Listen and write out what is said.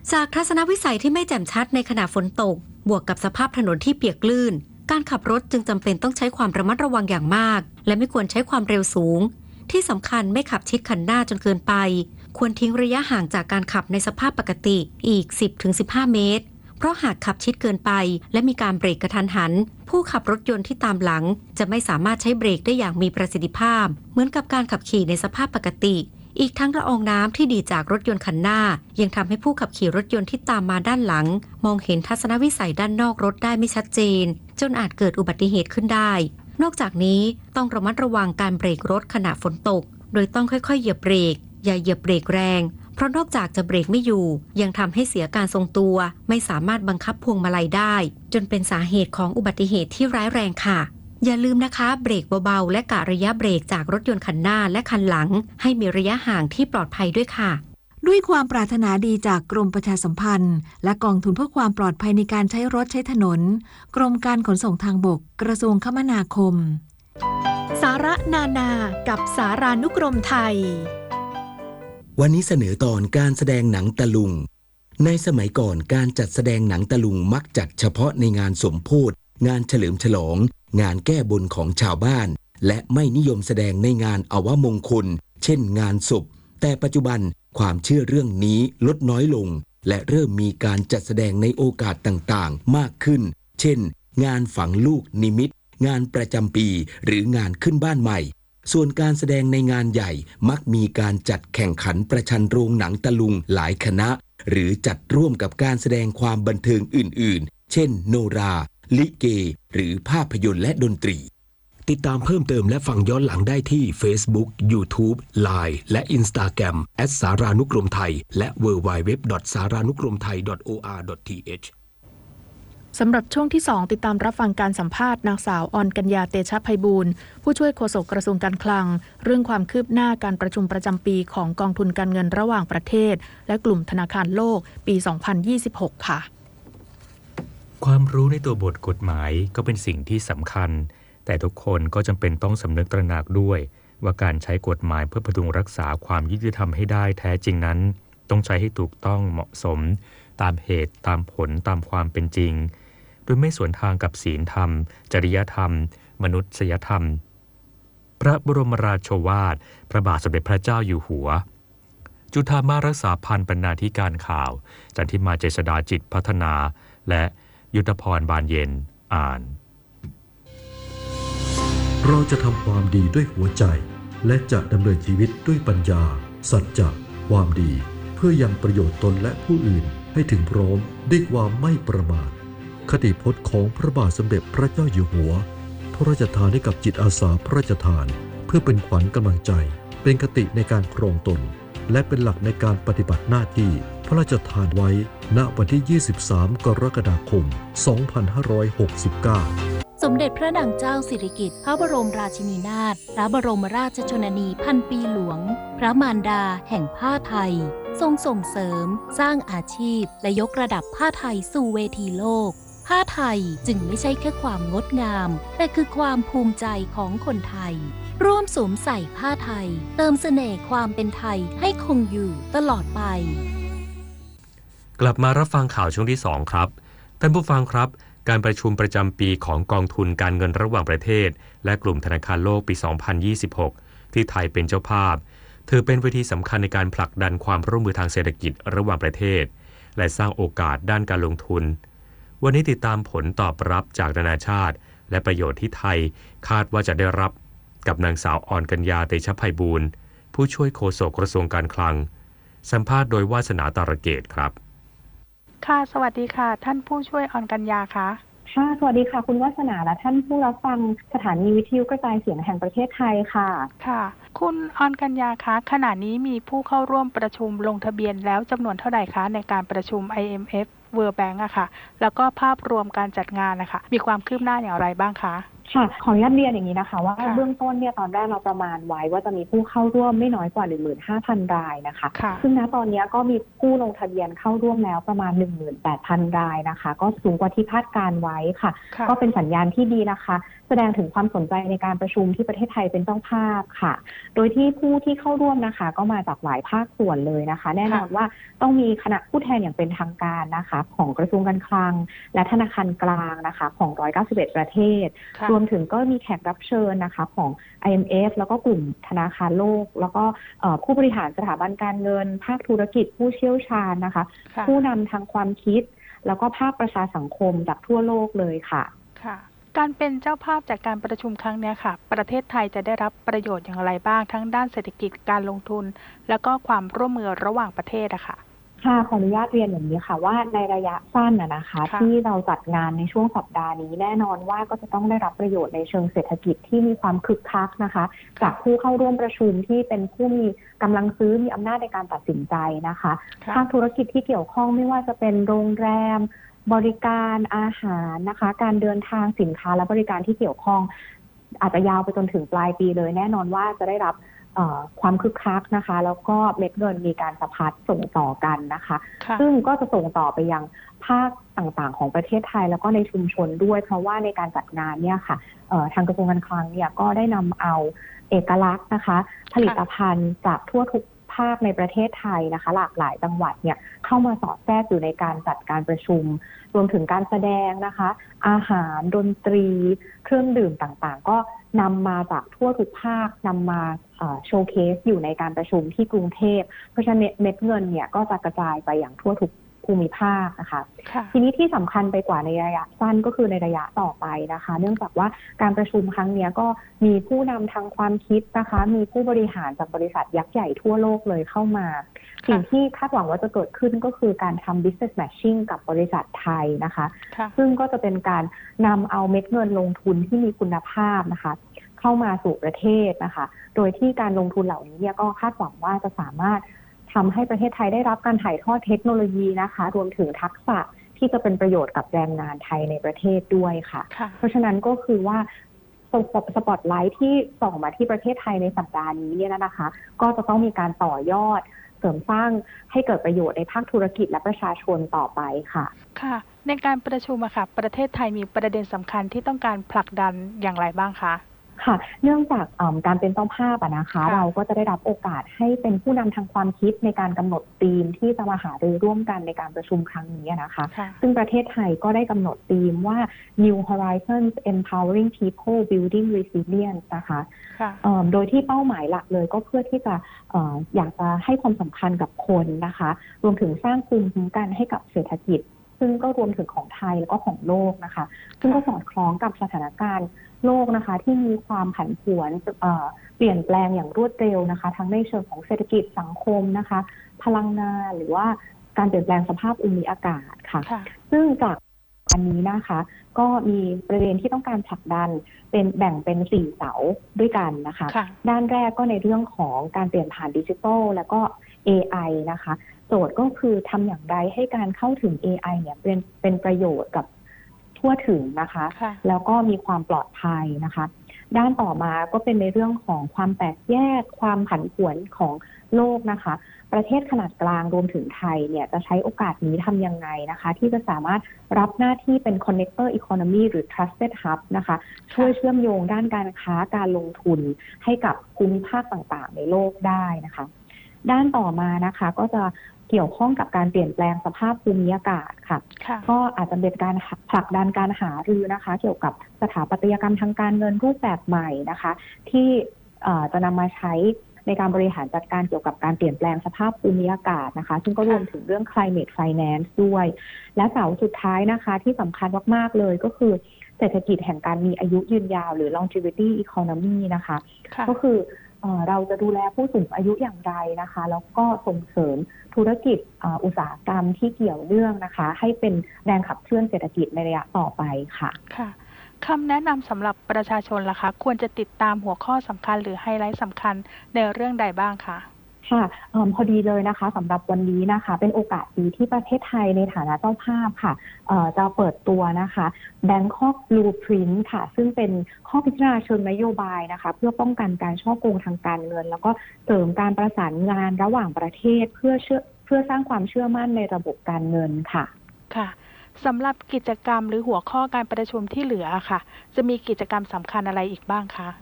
จากทัศนวิสัยที่ไม่แจ่มชัดในขณะฝนตกบวกกับสภาพถนนที่เปียกลื่นการขับรถจึงจำเป็นต้องใช้ความระมัดระวังอย่างมากและไม่ควรใช้ความเร็วสูงที่สำคัญไม่ขับชิดคันหน้าจนเกินไปควรทิ้งระยะห่างจากการขับในสภาพปกติอีก 10-15 เมตรเพราะหากขับชิดเกินไปและมีการเบรกกระทันหันผู้ขับรถยนต์ที่ตามหลังจะไม่สามารถใช้เบรกได้อย่างมีประสิทธิภาพเหมือนกับการขับขี่ในสภาพปกติอีกทั้งละอองน้ำที่ดีจากรถยนต์คันหน้ายังทำให้ผู้ขับขี่รถยนต์ที่ตามมาด้านหลังมองเห็นทัศนวิสัยด้านนอกรถได้ไม่ชัดเจนจนอาจเกิดอุบัติเหตุขึ้นได้นอกจากนี้ต้องระมัดระวังการเบรกรถขณะฝนตกโดยต้องค่อยๆเหยียบเบรกอย่าเหยียบเบรกแรงเพราะนอกจากจะเบรกไม่อยู่ยังทำให้เสียการทรงตัวไม่สามารถบังคับพวงมาลัยได้จนเป็นสาเหตุของอุบัติเหตุที่ร้ายแรงค่ะอย่าลืมนะคะเบรกเบาๆและกะระยะเบรกจากรถยนต์คันหน้าและคันหลังให้มีระยะห่างที่ปลอดภัยด้วยค่ะด้วยความปรารถนาดีจากกรมประชาสัมพันธ์และกองทุนเพื่อความปลอดภัยในการใช้รถใช้ถนนกรมการขนส่งทางบกกระทรวงคมนาคมสาระนานากับสารานุกรมไทยวันนี้เสนอตอนการแสดงหนังตะลุงในสมัยก่อนการจัดแสดงหนังตะลุงมักจัดเฉพาะในงานสมโภชงานเฉลิมฉลองงานแก้บนของชาวบ้านและไม่นิยมแสดงในงานอวมงคลเช่นงานศพแต่ปัจจุบันความเชื่อเรื่องนี้ลดน้อยลงและเริ่มมีการจัดแสดงในโอกาสต่างๆมากขึ้นเช่นงานฝังลูกนิมิตงานประจำปีหรืองานขึ้นบ้านใหม่ส่วนการแสดงในงานใหญ่มักมีการจัดแข่งขันประชันโรงหนังตะลุงหลายคณะหรือจัดร่วมกับการแสดงความบันเทิงอื่นๆเช่นโนราลิเกหรือภาพยนตร์และดนตรีติดตามเพิ่มเติมและฟังย้อนหลังได้ที่ Facebook, YouTube, Line และ Instagram @สารานุกรมไทยและ www.saranukromthai.or.th สำหรับช่วงที่ 2 ติดตามรับฟังการสัมภาษณ์นางสาวออนกัญญาเตชะไพบูลย์ผู้ช่วยโฆษกกระทรวงการคลังเรื่องความคืบหน้าการประชุมประจำปีของกองทุนการเงินระหว่างประเทศและกลุ่มธนาคารโลกปี 2026 ค่ะความรู้ในตัวบทกฎหมายก็เป็นสิ่งที่สำคัญแต่ทุกคนก็จำเป็นต้องสำนึกตระหนักด้วยว่าการใช้กฎหมายเพื่อพดุงรักษาความยุติธรรมให้ได้แท้จริงนั้นต้องใช้ให้ถูกต้องเหมาะสมตามเหตุตามผลตามความเป็นจริงโดยไม่สวนทางกับศีลธรรมจริยธรรมมนุษยธรรมพระบรมราโชวาทพระบาทสมเด็จพระเจ้าอยู่หัวจุฑามารักษาพันธ์บรรณาธิการข่าวจันทิมาเจษฎาจิตพัฒนาและยุทธพรบานเย็นอ่านเราจะทำความดีด้วยหัวใจและจะดำเนินชีวิตด้วยปัญญาสัจจะความดีเพื่อยังประโยชน์ตนและผู้อื่นให้ถึงพร้อมด้วยความไม่ประมาทคติพจน์ของพระบาทสมเด็จพระเจ้าอยู่หัวพระราชทานให้กับจิตอาสาพระราชทานเพื่อเป็นขวัญกำลังใจเป็นคติในการครองตนและเป็นหลักในการปฏิบัติหน้าที่พระราชทานไว้ณวันที่ 23 กรกฎาคม 2569 สมเด็จพระนางเจ้าสิริกิติ์พระบรมราชินีนาถพระบรมราชชนนีพันปีหลวงพระมารดาแห่งผ้าไทยทรงส่งเสริมสร้างอาชีพและยกระดับผ้าไทยสู่เวทีโลกผ้าไทยจึงไม่ใช่แค่ความงดงามแต่คือความภูมิใจของคนไทยร่วมสวมใส่ผ้าไทยเติมเสน่ห์ความเป็นไทยให้คงอยู่ตลอดไปกลับมารับฟังข่าวช่วงที่ 2 ครับท่านผู้ฟังครับการประชุมประจำปีของกองทุนการเงินระหว่างประเทศและกลุ่มธนาคารโลกปี 2026 ที่ไทยเป็นเจ้าภาพถือเป็นเวทีสำคัญในการผลักดันความร่วมมือทางเศรษฐกิจระหว่างประเทศและสร้างโอกาสด้านการลงทุนวันนี้ติดตามผลตอบรับจากนานาชาติและประโยชน์ที่ไทยคาดว่าจะได้รับกับนางสาวออนกัญญาเตชะไพบูลย์ผู้ช่วยโฆษกกระทรวงการคลังสัมภาษณ์โดยวาสนาตาระเกตครับค่ะสวัสดีค่ะท่านผู้ช่วยออนกัญญาค่ะค่ะสวัสดีค่ะคุณวาสนาและท่านผู้รับฟังสถานีวิทยุกระจายเสียงแห่งประเทศไทยค่ะค่ะคุณออนกัญญาคะขณะนี้มีผู้เข้าร่วมประชุมลงทะเบียนแล้วจำนวนเท่าไหร่คะในการประชุม IMF World Bank อะค่ะแล้วก็ภาพรวมการจัดงานนะคะมีความคืบหน้าอย่างไรบ้างคะค่ะขออนุญาตเรียนอย่างนี้นะคะว่าค่ะเบื้องต้นเนี่ยตอนแรกเราประมาณไว้ว่าจะมีผู้เข้าร่วมไม่น้อยกว่า 15,000 รายนะคะค่ะซึ่งณตอนนี้ก็มีผู้ลงทะเบียนเข้าร่วมแล้วประมาณ 18,000 รายนะคะก็สูงกว่าที่คาดการไว้ค่ะค่ะก็เป็นสัญญาณที่ดีนะคะแสดงถึงความสนใจในการประชุมที่ประเทศไทยเป็นเจ้าภาพค่ะโดยที่ผู้ที่เข้าร่วมนะคะก็มาจากหลายภาคส่วนเลยนะคะแน่นอนว่าต้องมีคณะผู้แทนอย่างเป็นทางการนะคะของกระทรวงการคลังและธนาคารกลางนะคะของ191ประเทศรวมถึงก็มีแขกรับเชิญนะคะของ IMF แล้วก็กลุ่มธนาคารโลกแล้วก็ผู้บริหารสถาบันการเงินภาคธุรกิจผู้เชี่ยวชาญนะคะผู้นำทางความคิดแล้วก็ภาคประชาสังคมจากทั่วโลกเลยค่ะค่ะการเป็นเจ้าภาพจากการประชุมครั้งนี้ค่ะประเทศไทยจะได้รับประโยชน์อย่างไรบ้างทั้งด้านเศรษฐกิจการลงทุนแล้วก็ความร่วมมือระหว่างประเทศอะค่ะค่ะขออนุญาตเรียนอย่างนี้ค่ะว่าในระยะสั้นนะคะที่เราจัดงานในช่วงสัปดาห์นี้แน่นอนว่าก็จะต้องได้รับประโยชน์ในเชิงเศรษฐกิจที่มีความคึกคักนะคะจากผู้เข้าร่วมประชุมที่เป็นผู้มีกำลังซื้อมีอำนาจในการตัดสินใจนะคะภาคธุรกิจที่เกี่ยวข้องไม่ว่าจะเป็นโรงแรมบริการอาหารนะคะการเดินทางสินค้าและบริการที่เกี่ยวข้องอาจจะยาวไปจนถึงปลายปีเลยแน่นอนว่าจะได้รับความคึกคักนะคะแล้วก็เม็ดเงินมีการสะพัดส่งต่อกันนะคะซึ่งก็จะส่งต่อไปยังภาคต่างๆของประเทศไทยแล้วก็ในชุมชนด้วยเพราะว่าในการจัดงานเนี่ยค่ะทางกระทรวงการคลังเนี่ยก็ได้นำเอาเอกลักษณ์นะคะผลิตภัณฑ์จากทั่วทุกภาคในประเทศไทยนะคะหลากหลายจังหวัดเนี่ยเข้ามาสอดแทรกอยู่ในการจัดการประชุมรวมถึงการแสดงนะคะอาหารดนตรีเครื่องดื่มต่างๆก็นำมาจากทั่วทุกภาคนำมาโชว์เคสอยู่ในการประชุมที่กรุงเทพเพราะฉะนั้นเม็ดเงินเนี่ยก็จะกระจายไปอย่างทั่วทุกภูมิภาคนะคะทีนี้ที่สำคัญไปกว่าในระยะสั้นก็คือในระยะต่อไปนะคะเนื่องจากว่าการประชุมครั้งนี้ก็มีผู้นำทางความคิดนะคะมีผู้บริหารจากบริษัทยักษ์ใหญ่ทั่วโลกเลยเข้ามาสิ่งที่คาดหวังว่าจะเกิดขึ้นก็คือการทำ business matching กับบริษัทไทยนะคะซึ่งก็จะเป็นการนำเอาเม็ดเงินลงทุนที่มีคุณภาพนะคะเข้ามาสู่ประเทศนะคะโดยที่การลงทุนเหล่านี้เนี่ยก็คาดหวังว่าจะสามารถทำให้ประเทศไทยได้รับการถ่ายทอดเทคโนโลยีนะคะรวมถึงทักษะที่จะเป็นประโยชน์กับแรงงานไทยในประเทศด้วยค่ะเพราะฉะนั้นก็คือว่าสปอตไลท์ที่ส่องมาที่ประเทศไทยในสัปดาห์นี้เนี่ยนะคะก็จะต้องมีการต่อยอดเสริมสร้างให้เกิดประโยชน์ในภาคธุรกิจและประชาชนต่อไปค่ะค่ะในการประชุมอะค่ะประเทศไทยมีประเด็นสำคัญที่ต้องการผลักดันอย่างไรบ้างคะค่ะเนื่องจากการเป็นเจ้าภาพนะคะเราก็จะได้รับโอกาสให้เป็นผู้นำทางความคิดในการกำหนดธีมที่จะมาหารือร่วมกันในการประชุมครั้งนี้นะคะซึ่งประเทศไทยก็ได้กำหนดธีมว่า New Horizons Empowering People Building Resilience นะคะโดยที่เป้าหมายหลักเลยก็เพื่อที่จะอยากจะให้ความสำคัญกับคนนะคะรวมถึงสร้างภูมิคุ้มกันให้กับเศรษฐกิจซึ่งก็รวมถึงของไทยแล้วก็ของโลกนะคะซึ่งก็สอดคล้องกับสถานการณ์โลกนะคะที่มีความผันผวนเปลี่ยนแปลงอย่างรวดเร็วนะคะทั้งในเชิงของเศรษฐกิจสังคมนะคะพลังงานหรือว่าการเปลี่ยนแปลงสภาพภูมิอากาศค่ะซึ่งจากอันนี้นะคะก็มีประเด็นที่ต้องการผลักดันแบ่งเป็น4เสาด้วยกันนะคะด้านแรกก็ในเรื่องของการเปลี่ยนผ่านดิจิทัลแล้วก็ AI นะคะโจทย์ก็คือทำอย่างไรให้การเข้าถึง AI เนี่ยเป็นประโยชน์กับทั่วถึงนะคะแล้วก็มีความปลอดภัยนะคะด้านต่อมาก็เป็นในเรื่องของความแตกแยกความผันผวนของโลกนะคะประเทศขนาดกลางรวมถึงไทยเนี่ยจะใช้โอกาสนี้ทำยังไงนะคะที่จะสามารถรับหน้าที่เป็น connector economy หรือ trusted hub นะคะช่วยเชื่อมโยงด้านการค้าการลงทุนให้กับภูมิภาคต่างๆในโลกได้นะคะด้านต่อมานะคะก็จะเกี่ยวข้องกับการเปลี่ยนแปลงสภาพภูมิอากาศค่ะก็อาจจะเป็นการผลักดันการหารือนะคะเกี่ยวกับสถาปัตยกรรมทางการเงินรูปแบบใหม่นะคะที่จะนำมาใช้ในการบริหารจัดการเกี่ยวกับการเปลี่ยนแปลงสภาพภูมิอากาศนะคะซึ่งก็รวมถึงเรื่อง climate finance ด้วยและเสาสุดท้ายนะคะที่สำคัญมากๆเลยก็คือเศรษฐกิจแห่งการมีอายุยืนยาวหรือ longevity economy นะคะก็คือเราจะดูแลผู้สูงอายุอย่างไรนะคะแล้วก็ส่งเสริมธุรกิจอุตสาหกรรมที่เกี่ยวเนื่องนะคะให้เป็นแรงขับเคลื่อนเศรษฐกิจในระยะต่อไปค่ะค่ะคำแนะนำสำหรับประชาชนล่ะคะควรจะติดตามหัวข้อสำคัญหรือไฮไลท์สำคัญในเรื่องใดบ้างคะค่ะพอดีเลยนะคะสำหรับวันนี้นะคะเป็นโอกาสดีที่ประเทศไทยในฐานะเจ้าภาพค่ะจะเปิดตัวนะคะ Bangkok Blueprint ค่ะซึ่งเป็นข้อพิจารณาเชิงนโยบายนะคะเพื่อป้องกันการฉ้อโกงทางการเงินแล้วก็เสริมการประสานงานระหว่างประเทศเพื่อสร้างความเชื่อมั่นในระบบการเงินค่ะค่ะสำหรับกิจกรรมหรือหัวข้อการประชุมที่เหลือค่ะจะมีกิจกรรมสำคัญอะไรอีกบ้างคะ